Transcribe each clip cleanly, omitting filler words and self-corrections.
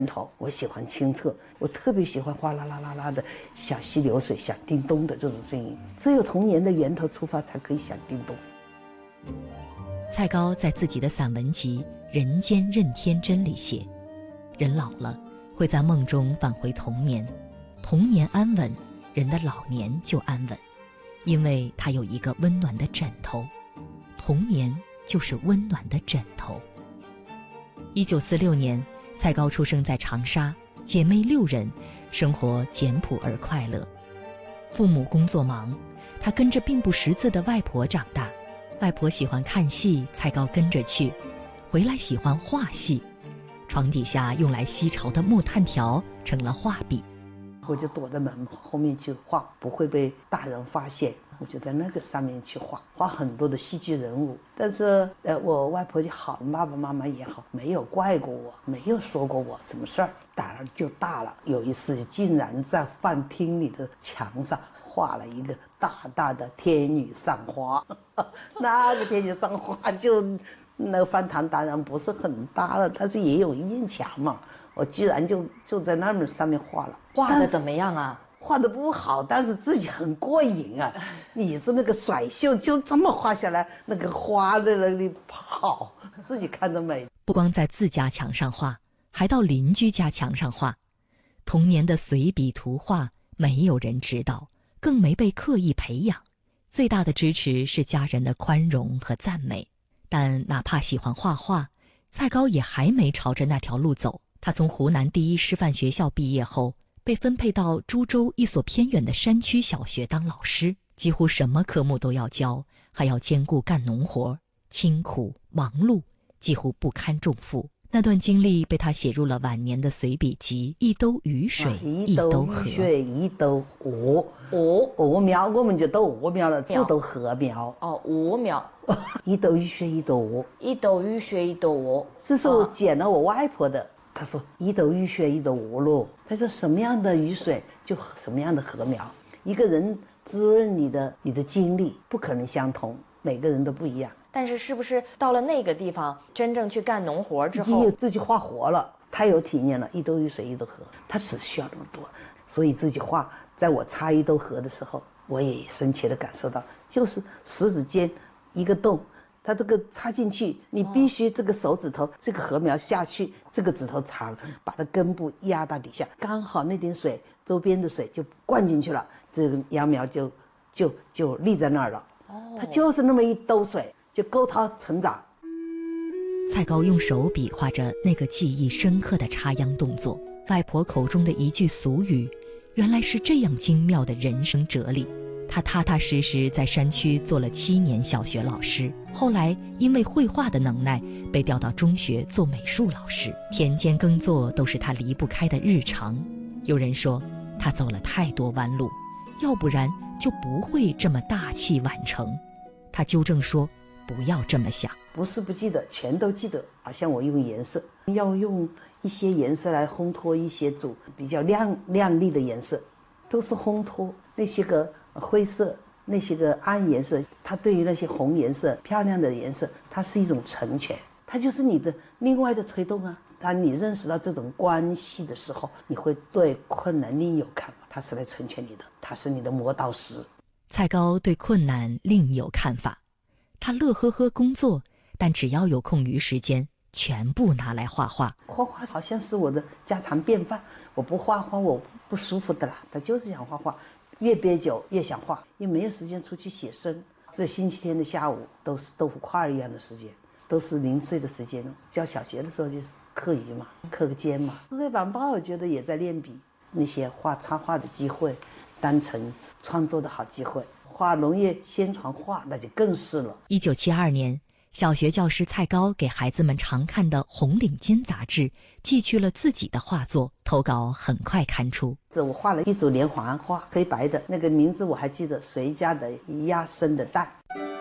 头，我喜欢清澈，我特别喜欢哗啦啦啦啦的小溪流水响叮咚的这种声音，只有童年的源头出发才可以响叮咚。 蔡高在自己的散文集《人间任天真》里写，人老了会在梦中返回童年，童年安稳，人的老年就安稳，因为他有一个温暖的枕头，童年就是温暖的枕头。1946年，蔡高出生在长沙，姐妹6人，生活简朴而快乐。父母工作忙，他跟着并不识字的外婆长大。外婆喜欢看戏，蔡高跟着去，回来喜欢画戏。床底下用来吸潮的木炭条成了画笔， 我就躲在门后面去画，不会被大人发现。我就在那个上面去画很多的戏剧人物。但是我外婆也好，爸爸妈妈也好，没有怪过我，没有说过我什么事儿，胆儿就大了。有一次竟然在饭厅里的墙上画了一个大大的天女散花，那个天女散花就那个饭堂当然不是很大了，但是也有一面墙嘛，我居然就在那么上面画了。 画的怎么样啊？ 画的不好，但是自己很过瘾啊！你是那个甩袖就这么画下来，那个花在那里跑，自己看着美。 不光在自家墙上画，还到邻居家墙上画。童年的随笔图画没有人指导，更没被刻意培养，最大的支持是家人的宽容和赞美。但哪怕喜欢画画，蔡高也还没朝着那条路走。他从湖南第一师范学校毕业后，被分配到株洲一所偏远的山区小学当老师，几乎什么科目都要教，还要兼顾干农活，清苦忙碌，几乎不堪重负。那段经历被他写入了晚年的随笔集《一兜雨水一兜河》。 一兜鹅，鹅苗我们就都鹅苗了，不都禾苗。 哦，鹅苗。 一兜雨水一兜鹅， 一兜雨水一兜鹅。 这是我捡了我外婆的。他说一兜雨水一兜鹅咯，他说什么样的雨水就什么样的禾苗。一个人滋润你的经历不可能相同，每个人都不一样。 但是是不是到了那个地方真正去干农活之后， 自己画活了，太有体验了，一兜雨水一兜河，他只需要那么多。所以自己画，在我插一兜河的时候，我也深切地感受到，就是食指间一个洞，它这个插进去，你必须这个手指头这个禾苗下去，这个指头长，把它根部压到底下，刚好那点水周边的水就灌进去了，这个秧苗就立在那儿了。它就是那么一兜水就够它成长。 蔡高用手笔画着那个记忆深刻的插秧动作，外婆口中的一句俗语，原来是这样精妙的人生哲理。他踏踏实实在山区做了7年小学老师，后来因为绘画的能耐被调到中学做美术老师，田间耕作都是他离不开的日常。有人说他走了太多弯路，要不然就不会这么大器晚成。他纠正说不要这么想， 不是不记得，全都记得。好像我用颜色，要用一些颜色来烘托一些比较亮丽的颜色，都是烘托那些个灰色，那些个暗颜色，它对于那些红颜色漂亮的颜色，它是一种成全，它就是你的另外的推动啊。当你认识到这种关系的时候，你会对困难另有看法，它是来成全你的，它是你的磨刀石。 蔡高对困难另有看法，他乐呵呵工作，但只要有空余时间全部拿来画画。 画画好像是我的家常便饭，我不画画我不舒服的啦。他就是想画画，越憋久越想画，又没有时间出去写生。这星期天的下午都是豆腐块一样的时间，都是零碎的时间。教小学的时候就是课余嘛，课个间嘛。黑板报我觉得也在练笔，那些插画的机会，当成创作的好机会。画农业宣传画那就更是了。 1972年，小学教师蔡高给孩子们常看的《红领巾》杂志寄去了自己的画作，投稿很快刊出。 我画了一组连环画，黑白的，那个名字我还记得，谁家的鸭生的蛋。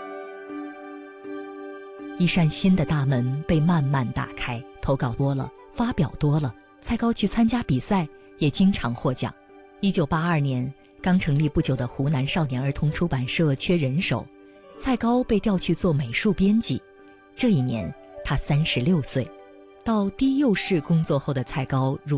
一扇新的大门被慢慢打开，投稿多了，发表多了，蔡高去参加比赛也经常获奖。1982年，刚成立不久的湖南少年儿童出版社缺人手，蔡高被调去做美术编辑。这一年他36岁， 到低幼市工作后的蔡高如